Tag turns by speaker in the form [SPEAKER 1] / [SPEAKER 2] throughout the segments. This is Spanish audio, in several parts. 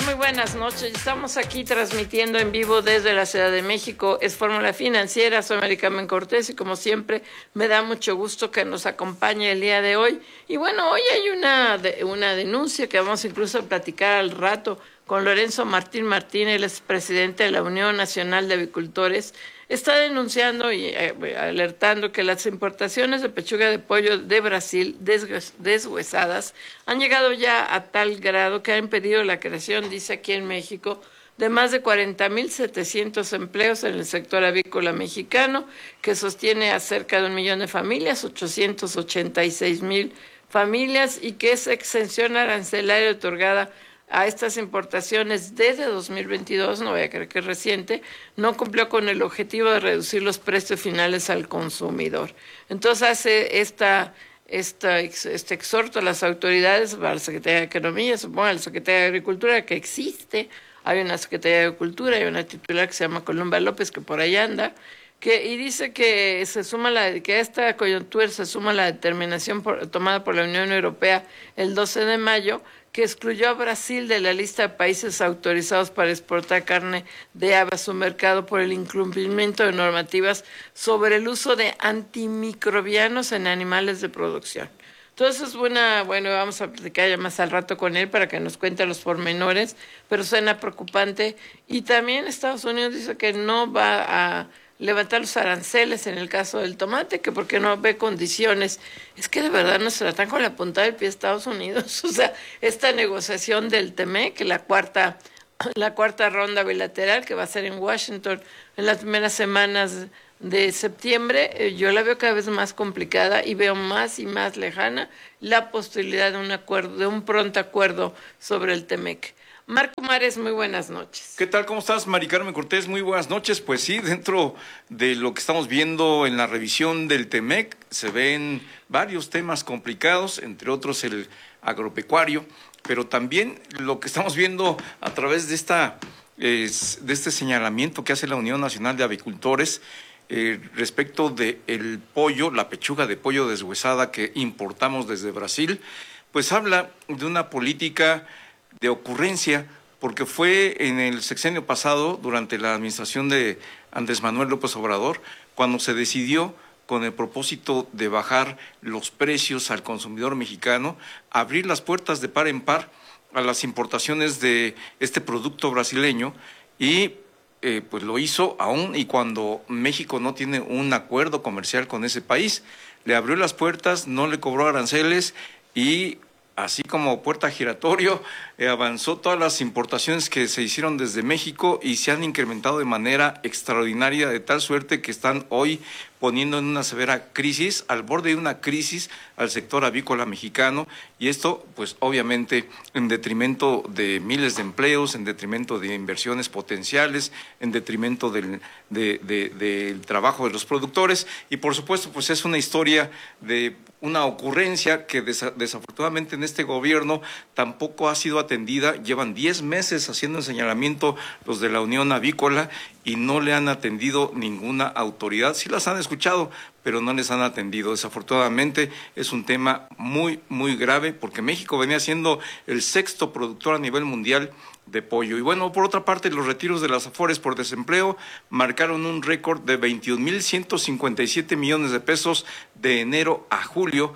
[SPEAKER 1] Muy buenas noches. Estamos aquí transmitiendo en vivo desde la Ciudad de México. Es Fórmula Financiera, soy Mari Carmen Cortés y como siempre me da mucho gusto que nos acompañe el día de hoy. Y bueno, hoy hay una denuncia que vamos incluso a platicar al rato con Lorenzo Martín Martín, él es presidente de la Unión Nacional de Avicultores. Está denunciando y alertando que las importaciones de pechuga de pollo de Brasil deshuesadas han llegado ya a tal grado que ha impedido la creación, dice aquí en México, de más de 40,700 empleos en el sector avícola mexicano, que sostiene a cerca de 1,000,000 de familias, 886,000 familias, y que es exención arancelaria otorgada a estas importaciones desde 2022, no voy a creer que es reciente, no cumplió con el objetivo de reducir los precios finales al consumidor. Entonces hace este exhorto a las autoridades, a la Secretaría de Economía, supongo a la Secretaría de Agricultura, que existe, hay una Secretaría de Agricultura, hay una titular que se llama Columba López, que por ahí anda, y dice que que a esta coyuntura se suma la determinación tomada por la Unión Europea el 12 de mayo, que excluyó a Brasil de la lista de países autorizados para exportar carne de ave a su mercado por el incumplimiento de normativas sobre el uso de antimicrobianos en animales de producción. Entonces, bueno, vamos a platicar ya más al rato con él para que nos cuente los pormenores, pero suena preocupante. Y también Estados Unidos dice que no va a levantar los aranceles en el caso del tomate, que porque no ve condiciones. Es que de verdad nos tratan con la punta del pie Estados Unidos. O sea, esta negociación del TEMEC, la cuarta ronda bilateral que va a ser en Washington en las primeras semanas de septiembre, yo la veo cada vez más complicada y veo más y más lejana la posibilidad de un pronto acuerdo sobre el TEMEC. Marco Mares, muy buenas noches.
[SPEAKER 2] ¿Qué tal? ¿Cómo estás, Mari Carmen Cortés? Muy buenas noches. Pues sí, dentro de lo que estamos viendo en la revisión del TEMEC se ven varios temas complicados, entre otros el agropecuario, pero también lo que estamos viendo a través de este señalamiento que hace la Unión Nacional de Avicultores respecto de el pollo, la pechuga de pollo deshuesada que importamos desde Brasil, pues habla de una política de ocurrencia, porque fue en el sexenio pasado, durante la administración de Andrés Manuel López Obrador, cuando se decidió, con el propósito de bajar los precios al consumidor mexicano, abrir las puertas de par en par a las importaciones de este producto brasileño, y pues lo hizo aún y cuando México no tiene un acuerdo comercial con ese país. Le abrió las puertas, no le cobró aranceles y así como puerta giratorio, avanzó todas las importaciones que se hicieron desde México y se han incrementado de manera extraordinaria, de tal suerte que están hoy poniendo en una severa crisis, al borde de una crisis al sector avícola mexicano, y esto pues obviamente en detrimento de miles de empleos, en detrimento de inversiones potenciales, en detrimento del trabajo de los productores, y por supuesto pues es una historia de una ocurrencia que desafortunadamente en este gobierno tampoco ha sido atendida. Llevan 10 meses haciendo el señalamiento los de la Unión Avícola y no le han atendido ninguna autoridad. Sí las han escuchado, pero no les han atendido. Desafortunadamente es un tema muy, muy grave, porque México venía siendo el 6º productor a nivel mundial de pollo. Y bueno, por otra parte, los retiros de las Afores por desempleo marcaron un récord de 21,157 millones de pesos de enero a julio,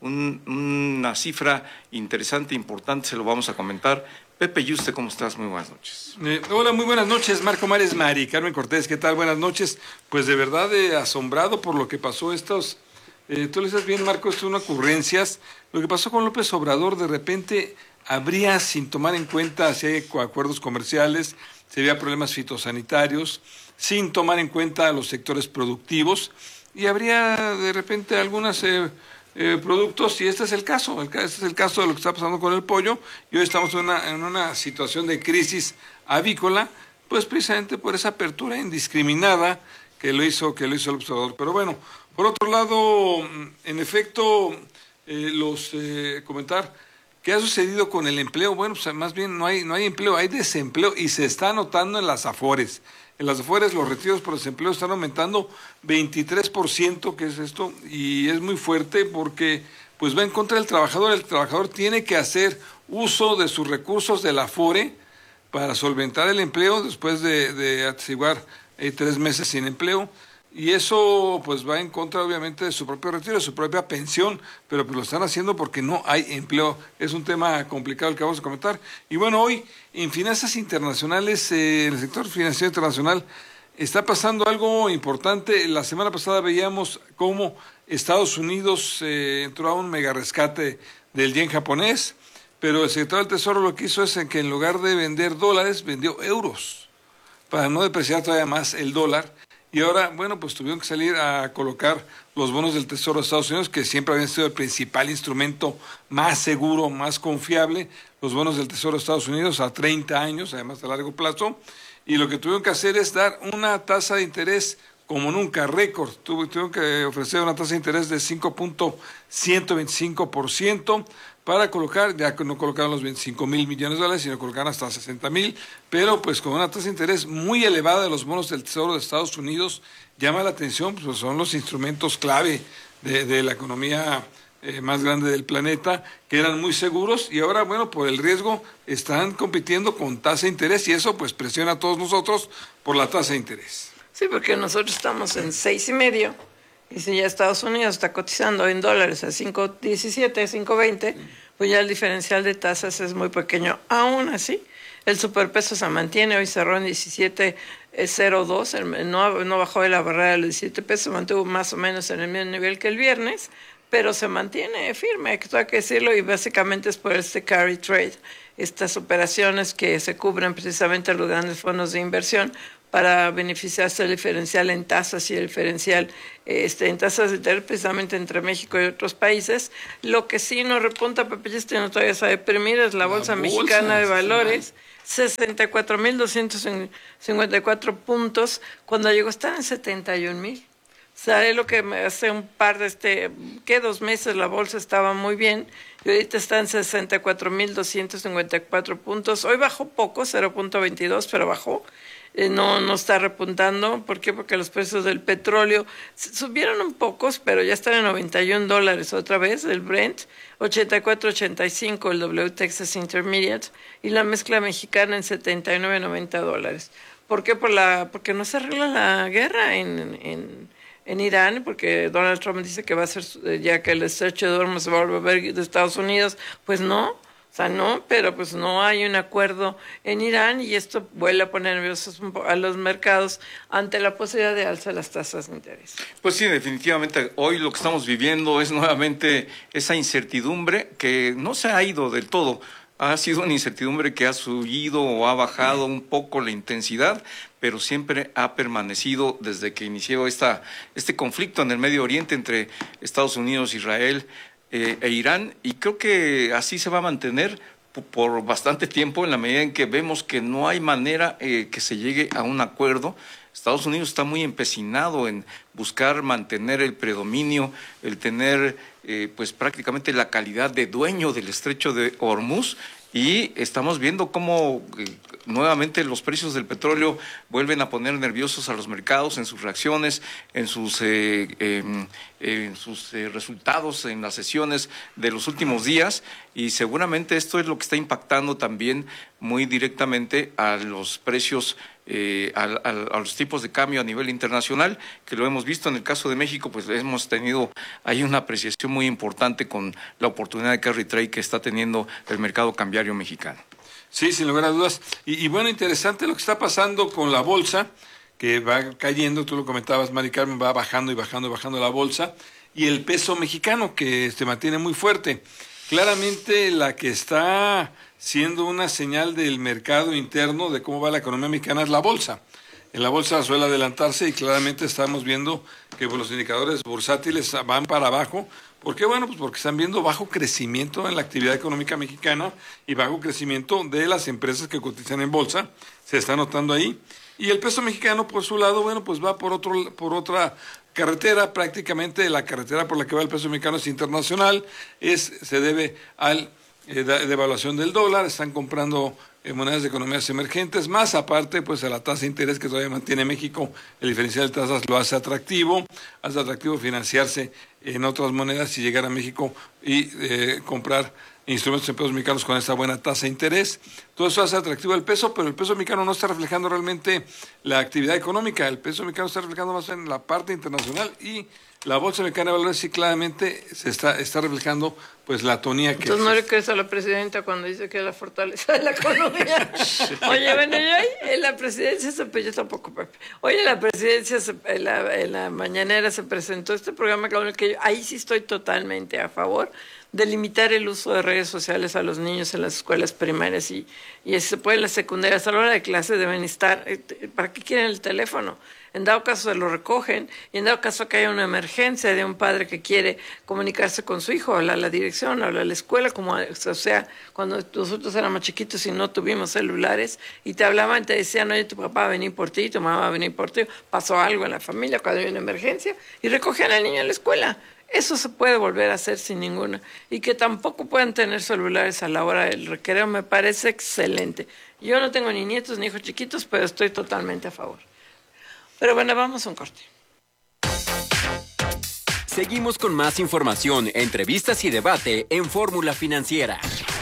[SPEAKER 2] una cifra interesante, importante, se lo vamos a comentar. Pepe Yuste, ¿cómo estás? Muy buenas noches.
[SPEAKER 3] Hola, muy buenas noches, Marco Mares, Mari Carmen Cortés, ¿qué tal? Buenas noches. Pues de verdad asombrado por lo que pasó tú le dices bien, Marco, son ocurrencias. Lo que pasó con López Obrador, de repente habría, sin tomar en cuenta si hay acuerdos comerciales, si había problemas fitosanitarios, sin tomar en cuenta los sectores productivos, y habría de repente algunos productos, y este es el caso de lo que está pasando con el pollo, y hoy estamos en una situación de crisis avícola, pues precisamente por esa apertura indiscriminada que lo hizo el observador. Pero bueno, por otro lado, en efecto, comentar ¿qué ha sucedido con el empleo? Bueno, pues más bien no hay empleo, hay desempleo, y se está notando en las Afores. En las Afores los retiros por desempleo están aumentando 23%, que es esto, y es muy fuerte porque pues va en contra del trabajador. El trabajador tiene que hacer uso de sus recursos de la Afore para solventar el empleo después de atestiguar 3 meses sin empleo. Y eso pues va en contra obviamente de su propio retiro, de su propia pensión, pero pues lo están haciendo porque no hay empleo. Es un tema complicado el que vamos a comentar. Y bueno, hoy en finanzas internacionales, en el sector financiero internacional, está pasando algo importante. La semana pasada veíamos cómo Estados Unidos entró a un mega rescate del yen japonés, pero el secretario del Tesoro lo que hizo es que en lugar de vender dólares, vendió euros, para no depreciar todavía más el dólar. Y ahora, bueno, pues tuvieron que salir a colocar los bonos del Tesoro de Estados Unidos, que siempre habían sido el principal instrumento más seguro, más confiable, los bonos del Tesoro de Estados Unidos a 30 años, además a largo plazo. Y lo que tuvieron que hacer es dar una tasa de interés como nunca, récord. Tuvieron que ofrecer una tasa de interés de 5.125% para colocar, ya no colocaron los 25,000 millones de dólares, sino colocaron hasta 60,000, pero pues con una tasa de interés muy elevada de los bonos del Tesoro de Estados Unidos. Llama la atención, pues son los instrumentos clave de la economía más grande del planeta, que eran muy seguros, y ahora, bueno, por el riesgo están compitiendo con tasa de interés, y eso pues presiona a todos nosotros por la tasa de interés.
[SPEAKER 1] Sí, porque nosotros estamos en 6.5, y si ya Estados Unidos está cotizando en dólares a 5.17, 5.20, pues ya el diferencial de tasas es muy pequeño. Aún así, el superpeso se mantiene, hoy cerró en 17.02, no bajó de la barrera de los 17 pesos, se mantuvo más o menos en el mismo nivel que el viernes, pero se mantiene firme, hay que decirlo, y básicamente es por este carry trade, estas operaciones que se cubren precisamente a los grandes fondos de inversión para beneficiarse del diferencial en tasas y el diferencial en tasas de interés precisamente entre México y otros países. Lo que sí no repunta, Pepe, no todavía sabe deprimir, es la Bolsa Mexicana de Valores, 64,254 puntos, cuando llegó estaba en 71,000. ¿Sabe lo que hace un par de 2 meses la bolsa estaba muy bien y ahorita está en 64,254 puntos? Hoy bajó poco, 0.22, pero bajó. No está repuntando. ¿Por qué? Porque los precios del petróleo subieron un poco, pero ya están en $91 otra vez, el Brent, 84.85 el W Texas Intermediate, y la mezcla mexicana en $79.90. ¿Por qué? Porque no se arregla la guerra en Irán, porque Donald Trump dice que va a ser, ya que el estrecho de Hormuz se va a volver de Estados Unidos, pues no. O sea, no, pero pues no hay un acuerdo en Irán, y esto vuelve a poner nerviosos a los mercados ante la posibilidad de alza de las tasas de interés.
[SPEAKER 2] Pues sí, definitivamente hoy lo que estamos viviendo es nuevamente esa incertidumbre que no se ha ido del todo. Ha sido una incertidumbre que ha subido o ha bajado un poco la intensidad, pero siempre ha permanecido desde que inició este conflicto en el Medio Oriente entre Estados Unidos, Israel e Irán, y creo que así se va a mantener por bastante tiempo, en la medida en que vemos que no hay manera que se llegue a un acuerdo. Estados Unidos está muy empecinado en buscar mantener el predominio, el tener pues prácticamente la calidad de dueño del estrecho de Hormuz, y estamos viendo cómo nuevamente los precios del petróleo vuelven a poner nerviosos a los mercados en sus reacciones, en sus resultados en las sesiones de los últimos días, y seguramente esto es lo que está impactando también muy directamente a los precios, a los tipos de cambio a nivel internacional, que lo hemos visto en el caso de México, pues hemos tenido ahí una apreciación muy importante con la oportunidad de carry trade que está teniendo el mercado cambiario mexicano.
[SPEAKER 3] Sí, sin lugar a dudas. Y bueno, interesante lo que está pasando con la bolsa, que va cayendo, tú lo comentabas, Mari Carmen, va bajando y bajando y bajando la bolsa, y el peso mexicano, que se mantiene muy fuerte. Claramente la que está siendo una señal del mercado interno de cómo va la economía mexicana es la bolsa. En la bolsa suele adelantarse, y claramente estamos viendo que los indicadores bursátiles van para abajo. ¿Por qué? Bueno, pues porque están viendo bajo crecimiento en la actividad económica mexicana y bajo crecimiento de las empresas que cotizan en bolsa. Se está notando ahí. Y el peso mexicano, por su lado, bueno, pues va por otra carretera. Prácticamente la carretera por la que va el peso mexicano es internacional. Se debe a la devaluación del dólar. Están comprando monedas de economías emergentes, más aparte pues a la tasa de interés que todavía mantiene México. El diferencial de tasas lo hace atractivo financiarse en otras monedas y llegar a México y comprar instrumentos en pesos mexicanos con esta buena tasa de interés. Todo eso hace atractivo el peso, pero el peso mexicano no está reflejando realmente la actividad económica. El peso mexicano está reflejando más en la parte internacional y la Bolsa Mexicana de Valores sí claramente se está reflejando pues la atonía que...
[SPEAKER 1] Entonces no le crees a la presidenta cuando dice que es la fortaleza de la economía. Oye, bueno, yo hoy en la presidencia, yo tampoco, Pepe. Hoy en la presidencia, en la mañanera se presentó este programa con el que ahí sí estoy totalmente a favor de limitar el uso de redes sociales a los niños en las escuelas primarias y se puede en las secundarias. A la hora de clase deben estar, ¿para qué quieren el teléfono? En dado caso se lo recogen y en dado caso que haya una emergencia de un padre que quiere comunicarse con su hijo, habla a la dirección, habla a la escuela, como o sea, cuando nosotros éramos chiquitos y no tuvimos celulares y te hablaban, te decían, oye, tu papá va a venir por ti, tu mamá va a venir por ti, pasó algo en la familia cuando hay una emergencia y recogen al niño en la escuela. Eso se puede volver a hacer sin ninguna. Y que tampoco puedan tener celulares a la hora del recreo me parece excelente. Yo no tengo ni nietos ni hijos chiquitos, pero estoy totalmente a favor. Pero bueno, vamos a un corte.
[SPEAKER 4] Seguimos con más información, entrevistas y debate en Fórmula Financiera.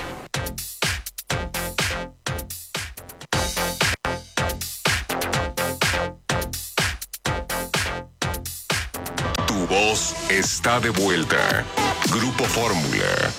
[SPEAKER 5] Tu voz está de vuelta. Grupo Fórmula.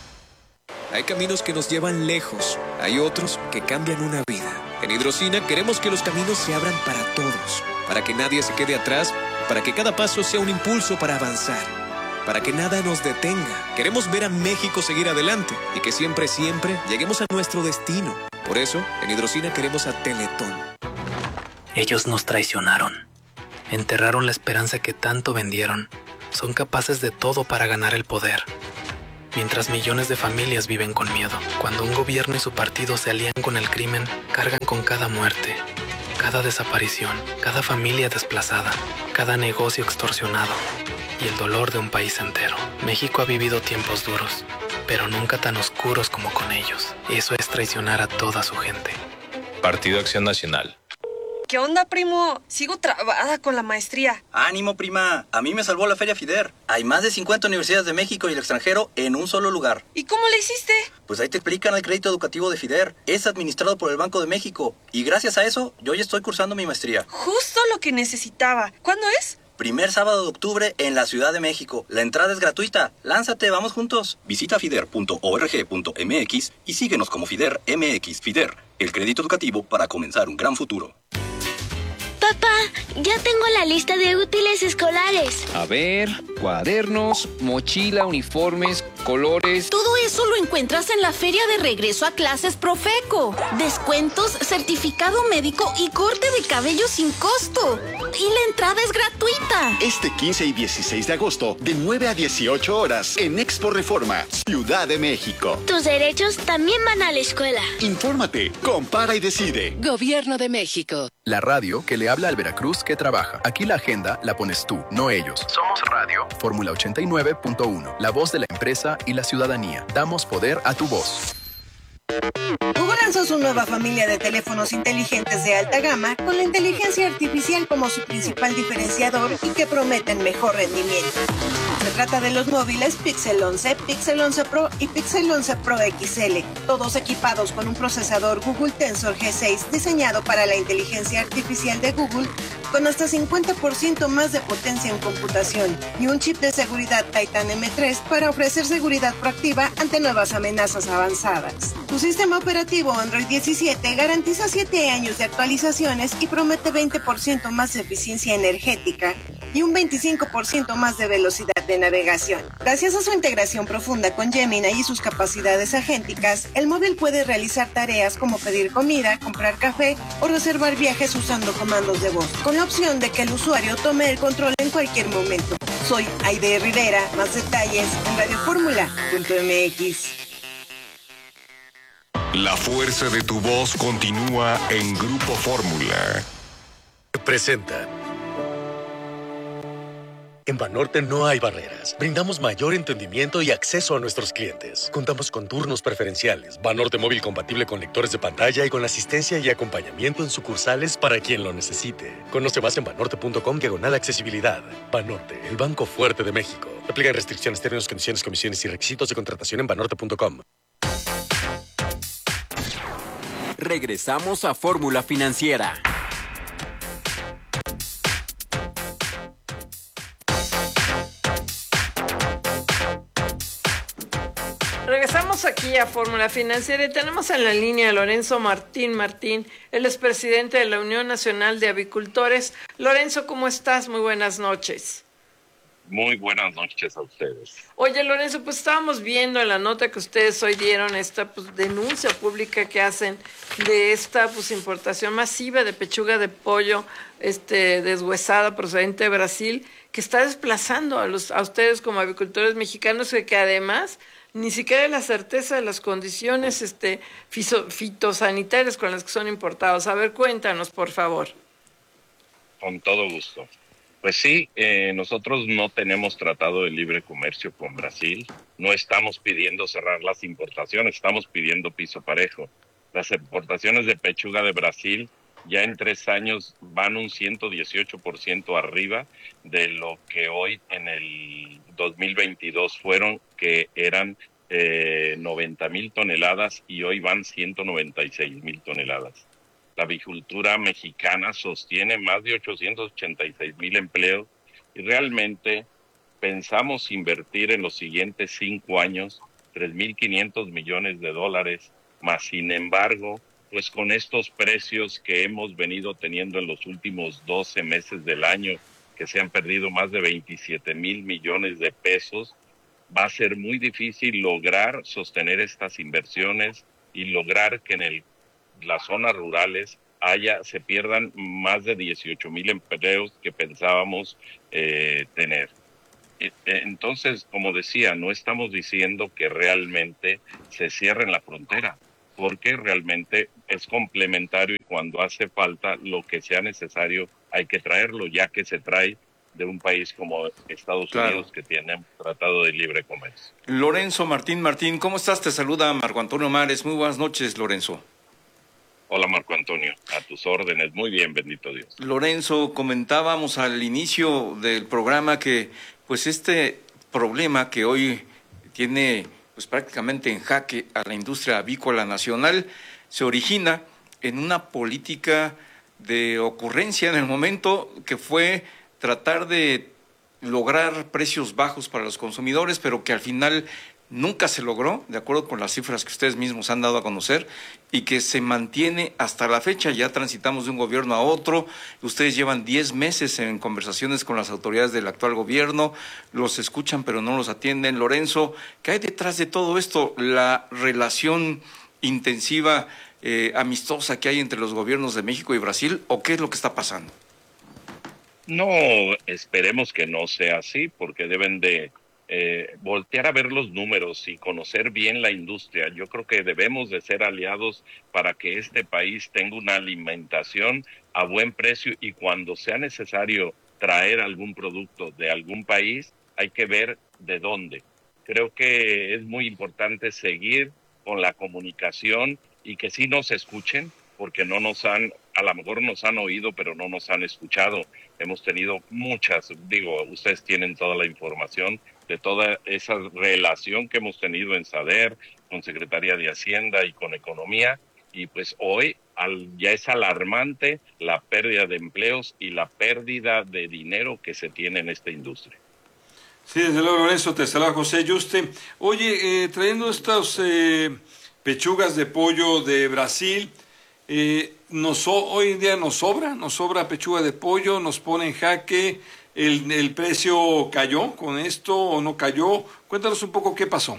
[SPEAKER 6] Hay caminos que nos llevan lejos, hay otros que cambian una vida. En Hidrocina queremos que los caminos se abran para todos, para que nadie se quede atrás, para que cada paso sea un impulso para avanzar, para que nada nos detenga. Queremos ver a México seguir adelante y que siempre, siempre lleguemos a nuestro destino. Por eso, en Hidrocina queremos a Teletón.
[SPEAKER 7] Ellos nos traicionaron, enterraron la esperanza que tanto vendieron. Son capaces de todo para ganar el poder. Mientras millones de familias viven con miedo, cuando un gobierno y su partido se alían con el crimen, cargan con cada muerte, cada desaparición, cada familia desplazada, cada negocio extorsionado y el dolor de un país entero. México ha vivido tiempos duros, pero nunca tan oscuros como con ellos. Eso es traicionar a toda su gente.
[SPEAKER 8] Partido Acción Nacional.
[SPEAKER 9] ¿Qué onda, primo? Sigo trabada con la maestría.
[SPEAKER 10] Ánimo, prima. A mí me salvó la Feria FIDER. Hay más de 50 universidades de México y el extranjero en un solo lugar.
[SPEAKER 9] ¿Y cómo le hiciste?
[SPEAKER 10] Pues ahí te explican el crédito educativo de FIDER. Es administrado por el Banco de México. Y gracias a eso, yo ya estoy cursando mi maestría.
[SPEAKER 9] Justo lo que necesitaba. ¿Cuándo es?
[SPEAKER 10] Primer sábado de octubre en la Ciudad de México. La entrada es gratuita. Lánzate, vamos juntos. Visita fider.org.mx y síguenos como FIDER MX. FIDER, el crédito educativo para comenzar un gran futuro.
[SPEAKER 11] Papá, ya tengo la lista de útiles escolares.
[SPEAKER 12] A ver, cuadernos, mochila, uniformes, colores...
[SPEAKER 13] Todo eso lo encuentras en la Feria de Regreso a Clases Profeco. Descuentos, certificado médico y corte de cabello sin costo. Y la entrada es gratuita.
[SPEAKER 14] Este 15 y 16 de agosto, de 9 a 18 horas, en Expo Reforma, Ciudad de México.
[SPEAKER 11] Tus derechos también van a la escuela.
[SPEAKER 14] Infórmate, compara y decide.
[SPEAKER 13] Gobierno de México.
[SPEAKER 15] La radio que le habla al Veracruz que trabaja. Aquí la agenda la pones tú, no ellos. Somos Radio. Fórmula 89.1. La voz de la empresa y la ciudadanía. Damos poder a tu voz.
[SPEAKER 16] Google lanzó su nueva familia de teléfonos inteligentes de alta gama con la inteligencia artificial como su principal diferenciador y que prometen mejor rendimiento. Se trata de los móviles Pixel 11, Pixel 11 Pro y Pixel 11 Pro XL, todos equipados con un procesador Google Tensor G6 diseñado para la inteligencia artificial de Google con hasta 50% más de potencia en computación y un chip de seguridad Titan M3 para ofrecer seguridad proactiva ante nuevas amenazas avanzadas. Su sistema operativo Android 17 garantiza 7 años de actualizaciones y promete 20% más de eficiencia energética y un 25% más de velocidad de navegación. Gracias a su integración profunda con Gemini y sus capacidades agénticas, el móvil puede realizar tareas como pedir comida, comprar café o reservar viajes usando comandos de voz, con la opción de que el usuario tome el control en cualquier momento. Soy Aide Rivera, más detalles en radioformula.mx.
[SPEAKER 5] La fuerza de tu voz continúa en Grupo Fórmula.
[SPEAKER 17] Presenta. En Banorte no hay barreras. Brindamos mayor entendimiento y acceso a nuestros clientes. Contamos con turnos preferenciales, Banorte móvil compatible con lectores de pantalla y con asistencia y acompañamiento en sucursales para quien lo necesite. Conoce más en banorte.com/accesibilidad. Banorte, el banco fuerte de México. Aplican restricciones, términos, condiciones, comisiones y requisitos de contratación en banorte.com.
[SPEAKER 4] Regresamos a Fórmula Financiera.
[SPEAKER 1] Regresamos aquí a Fórmula Financiera y tenemos en la línea a Lorenzo Martín. Él es presidente de la Unión Nacional de Avicultores. Lorenzo, ¿cómo estás? Muy buenas noches.
[SPEAKER 18] Muy buenas noches a ustedes.
[SPEAKER 1] Oye, Lorenzo, pues estábamos viendo en la nota que ustedes hoy dieron esta denuncia pública que hacen de esta importación masiva de pechuga de pollo deshuesada procedente de Brasil, que está desplazando a ustedes como avicultores mexicanos, que además ni siquiera hay la certeza de las condiciones fitosanitarias con las que son importados. A ver, cuéntanos, por favor.
[SPEAKER 18] Con todo gusto. Pues sí, nosotros no tenemos tratado de libre comercio con Brasil. No estamos pidiendo cerrar las importaciones, estamos pidiendo piso parejo. Las exportaciones de pechuga de Brasil ya en 3 años van un 118% arriba de lo que hoy en el 2022 fueron, que eran 90,000 toneladas y hoy van 196,000 toneladas. La avicultura mexicana sostiene más de 886,000 empleos y realmente pensamos invertir en los siguientes 5 años 3,500 millones de dólares, más sin embargo, pues con estos precios que hemos venido teniendo en los últimos 12 meses del año, que se han perdido más de 27,000 millones de pesos, va a ser muy difícil lograr sostener estas inversiones y lograr que en las zonas rurales se pierdan más de 18,000 empleos que pensábamos tener. Entonces, como decía, no estamos diciendo que realmente se cierre la frontera, porque realmente es complementario y cuando hace falta lo que sea necesario hay que traerlo, ya que se trae de un país como Estados Unidos, que tiene un tratado de libre comercio.
[SPEAKER 2] Lorenzo Martín, ¿cómo estás? Te saluda Marco Antonio Mares. Muy buenas noches, Lorenzo.
[SPEAKER 18] Hola, Marco Antonio, a tus órdenes. Muy bien, bendito Dios.
[SPEAKER 2] Lorenzo, comentábamos al inicio del programa que pues este problema que hoy tiene pues prácticamente en jaque a la industria avícola nacional se origina en una política de ocurrencia en el momento, que fue tratar de lograr precios bajos para los consumidores, pero que al final nunca se logró, de acuerdo con las cifras que ustedes mismos han dado a conocer, y que se mantiene hasta la fecha. Ya transitamos de un gobierno a otro, ustedes llevan 10 meses en conversaciones con las autoridades del actual gobierno, los escuchan pero no los atienden. Lorenzo, ¿qué hay detrás de todo esto? ¿La relación intensiva, amistosa que hay entre los gobiernos de México y Brasil, o qué es lo que está pasando?
[SPEAKER 18] No, esperemos que no sea así, porque deben de voltear a ver los números y conocer bien la industria. Yo creo que debemos de ser aliados para que este país tenga una alimentación a buen precio, y cuando sea necesario traer algún producto de algún país, hay que ver de dónde. Creo que es muy importante seguir con la comunicación y que sí nos escuchen, porque a lo mejor nos han oído, pero no nos han escuchado. Hemos tenido ustedes tienen toda la información de toda esa relación que hemos tenido en SADER, con Secretaría de Hacienda y con Economía, y pues hoy ya es alarmante la pérdida de empleos y la pérdida de dinero que se tiene en esta industria.
[SPEAKER 3] Sí, desde luego, Lorenzo, te saluda José Yuste. Oye, trayendo estas pechugas de pollo de Brasil, hoy en día nos sobra pechuga de pollo, nos pone en jaque. ¿El precio cayó con esto o no cayó? Cuéntanos un poco qué pasó.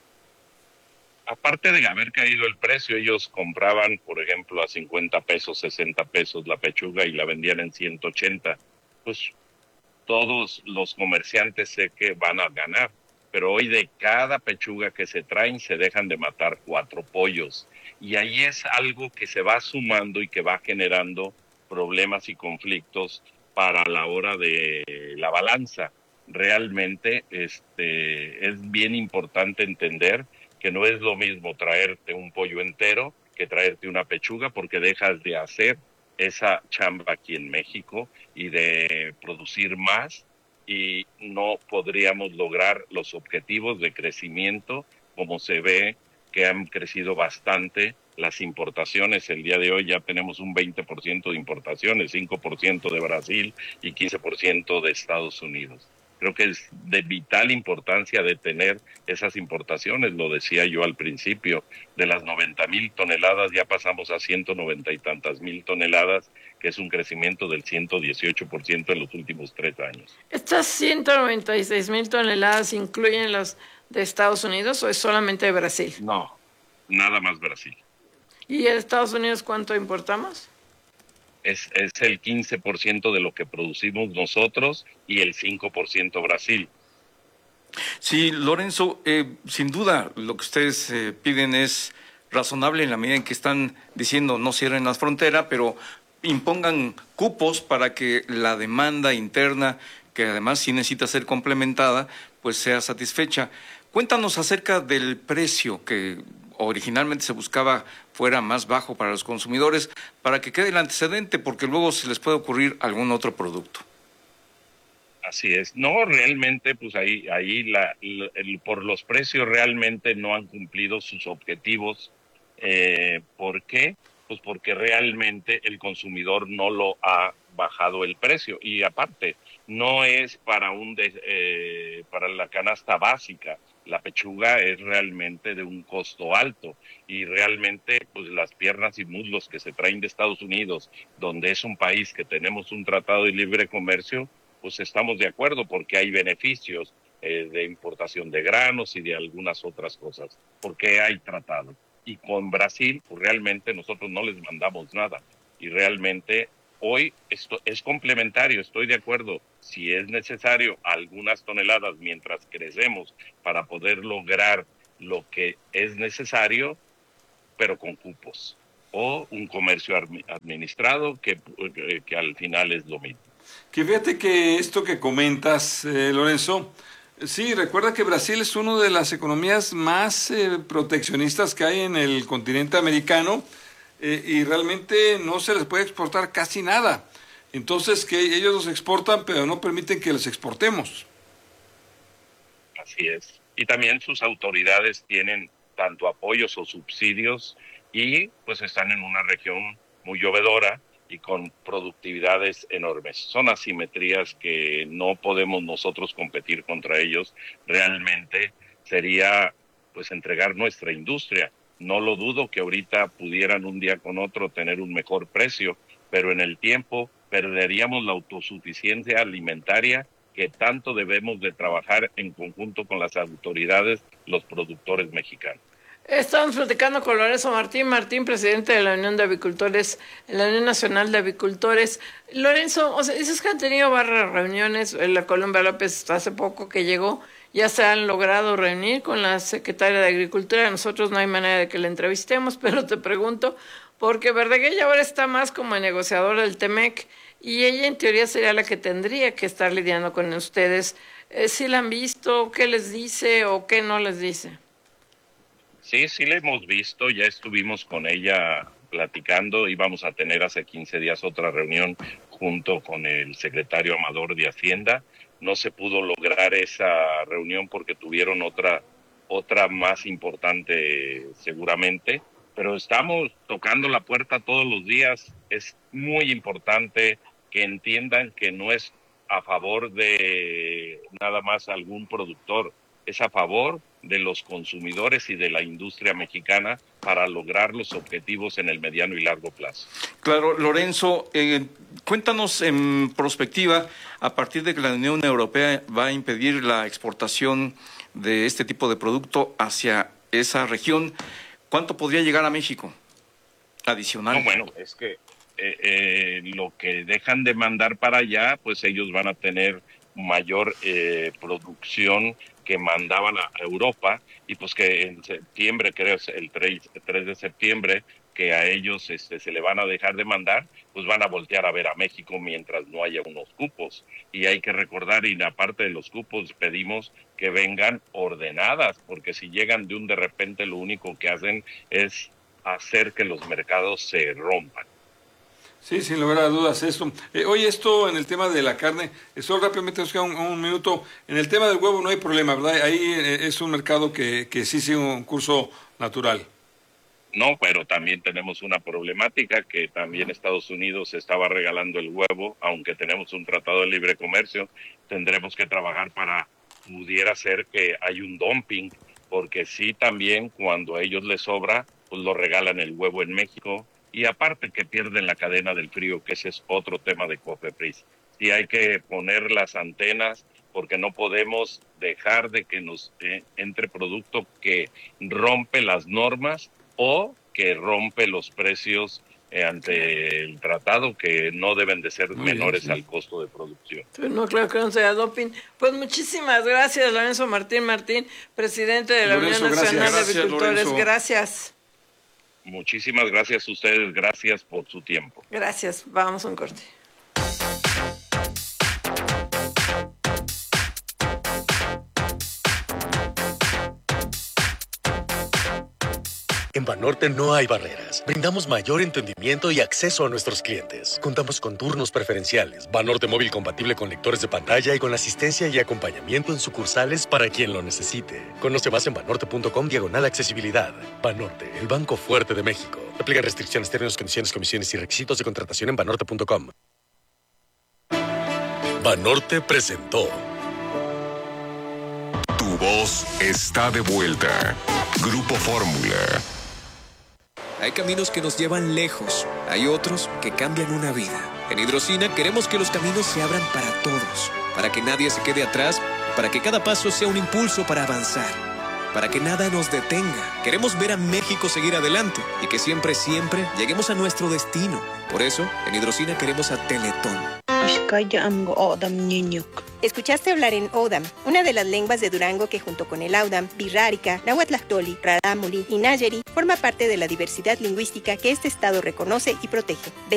[SPEAKER 18] Aparte de haber caído el precio, ellos compraban, por ejemplo, a 50 pesos, 60 pesos la pechuga y la vendían en 180. Pues todos los comerciantes sé que van a ganar, pero hoy de cada pechuga que se traen se dejan de matar 4 pollos. Y ahí es algo que se va sumando y que va generando problemas y conflictos para la hora de la balanza. Realmente es bien importante entender que no es lo mismo traerte un pollo entero que traerte una pechuga, porque dejas de hacer esa chamba aquí en México y de producir más, y no podríamos lograr los objetivos de crecimiento como se ve que han crecido bastante las importaciones. El día de hoy ya tenemos un 20% de importaciones, 5% de Brasil y 15% de Estados Unidos. Creo que es de vital importancia de tener esas importaciones, lo decía yo al principio, de las 90,000 toneladas ya pasamos a 190 y tantas mil toneladas, que es un crecimiento del 118% en los últimos 3 años.
[SPEAKER 1] ¿Estas 196,000 toneladas incluyen las de Estados Unidos o es solamente de Brasil?
[SPEAKER 18] No, nada más Brasil.
[SPEAKER 1] ¿Y en Estados Unidos cuánto importamos?
[SPEAKER 18] Es el 15% de lo que producimos nosotros y el 5% Brasil.
[SPEAKER 2] Sí, Lorenzo, sin duda lo que ustedes piden es razonable en la medida en que están diciendo no cierren las fronteras, pero impongan cupos para que la demanda interna, que además sí necesita ser complementada, pues sea satisfecha. Cuéntanos acerca del precio que originalmente se buscaba fuera más bajo para los consumidores, para que quede el antecedente, porque luego se les puede ocurrir algún otro producto.
[SPEAKER 18] Así es. No, realmente, pues ahí por los precios realmente no han cumplido sus objetivos. ¿Por qué? Pues porque realmente el consumidor no lo ha bajado el precio. Y aparte, no es para para la canasta básica. La pechuga es realmente de un costo alto y realmente pues las piernas y muslos que se traen de Estados Unidos, donde es un país que tenemos un tratado de libre comercio, pues estamos de acuerdo porque hay beneficios de importación de granos y de algunas otras cosas, porque hay tratado. Y con Brasil, pues realmente nosotros no les mandamos nada y realmente hoy esto es complementario, estoy de acuerdo. Si es necesario algunas toneladas mientras crecemos para poder lograr lo que es necesario, pero con cupos o un comercio administrado que al final es lo mismo.
[SPEAKER 3] Que fíjate que esto que comentas, Lorenzo, sí, recuerda que Brasil es una de las economías más proteccionistas que hay en el continente americano y realmente no se les puede exportar casi nada. Entonces, que ellos los exportan, pero no permiten que los exportemos.
[SPEAKER 18] Así es. Y también sus autoridades tienen tanto apoyos o subsidios y pues están en una región muy llovedora y con productividades enormes. Son asimetrías que no podemos nosotros competir contra ellos. Realmente sería pues entregar nuestra industria. No lo dudo que ahorita pudieran un día con otro tener un mejor precio, pero en el tiempo perderíamos la autosuficiencia alimentaria que tanto debemos de trabajar en conjunto con las autoridades, los productores mexicanos.
[SPEAKER 1] Estamos platicando con Lorenzo Martín, presidente de la Unión de Avicultores, la Unión Nacional de Avicultores. Lorenzo, o sea, dices que han tenido varias reuniones, la Colombia López hace poco que llegó, ya se han logrado reunir con la secretaria de Agricultura. Nosotros no hay manera de que la entrevistemos, pero te pregunto, porque Verdaguer ahora está más como negociadora del TEMEC y ella en teoría sería la que tendría que estar lidiando con ustedes. ¿Sí la han visto? ¿Qué les dice o qué no les dice?
[SPEAKER 18] Sí, sí la hemos visto, ya estuvimos con ella platicando, íbamos a tener hace 15 días otra reunión junto con el secretario Amador de Hacienda. No se pudo lograr esa reunión porque tuvieron otra más importante seguramente, pero estamos tocando la puerta todos los días. Es muy importante que entiendan que no es a favor de nada más algún productor, es a favor de los consumidores y de la industria mexicana para lograr los objetivos en el mediano y largo plazo.
[SPEAKER 2] Claro, Lorenzo, cuéntanos en perspectiva, a partir de que la Unión Europea va a impedir la exportación de este tipo de producto hacia esa región, ¿cuánto podría llegar a México adicional?
[SPEAKER 18] No, bueno, es que lo que dejan de mandar para allá, pues ellos van a tener mayor producción que mandaban a Europa, y pues que en septiembre, creo es el 3 de septiembre, que a ellos se le van a dejar de mandar, pues van a voltear a ver a México mientras no haya unos cupos. Y hay que recordar, y aparte de los cupos, pedimos que vengan ordenadas, porque si llegan de repente, lo único que hacen es hacer que los mercados se rompan.
[SPEAKER 3] Sí, sin lugar a dudas eso. Oye, esto en el tema de la carne, solo rápidamente nos queda un minuto. En el tema del huevo no hay problema, ¿verdad? Ahí es un mercado que sí sigue un curso natural.
[SPEAKER 18] No, pero también tenemos una problemática que también Estados Unidos estaba regalando el huevo, aunque tenemos un tratado de libre comercio, tendremos que trabajar para pudiera ser que hay un dumping, porque sí también cuando a ellos les sobra, pues lo regalan el huevo en México y aparte que pierden la cadena del frío, que ese es otro tema de COFEPRIS. Sí hay que poner las antenas porque no podemos dejar de que nos entre producto que rompe las normas o que rompe los precios ante el tratado, que no deben de ser menores al costo de producción.
[SPEAKER 1] No, claro que no sea doping. Pues muchísimas gracias, Lorenzo Martín, presidente de la Unión Nacional de Agricultores. Gracias.
[SPEAKER 18] Muchísimas gracias a ustedes, gracias por su tiempo.
[SPEAKER 1] Gracias, vamos a un corte.
[SPEAKER 17] En Banorte no hay barreras. Brindamos mayor entendimiento y acceso a nuestros clientes. Contamos con turnos preferenciales, Banorte móvil compatible con lectores de pantalla y con asistencia y acompañamiento en sucursales para quien lo necesite. Conoce más en banorte.com/accesibilidad. Banorte, el banco fuerte de México. Aplican restricciones, términos, condiciones, comisiones y requisitos de contratación en banorte.com. Banorte presentó.
[SPEAKER 5] Tu voz está de vuelta. Grupo Fórmula.
[SPEAKER 6] Hay caminos que nos llevan lejos, hay otros que cambian una vida. En Hidrocina queremos que los caminos se abran para todos, para que nadie se quede atrás, para que cada paso sea un impulso para avanzar, para que nada nos detenga. Queremos ver a México seguir adelante y que siempre, siempre lleguemos a nuestro destino. Por eso, en Hidrocina queremos a Teletón.
[SPEAKER 19] Escuchaste hablar en Odam, una de las lenguas de Durango que junto con el Audam, Birrárica, Nahuatlactoli, Rarámuri y Nayeri forma parte de la diversidad lingüística que este estado reconoce y protege.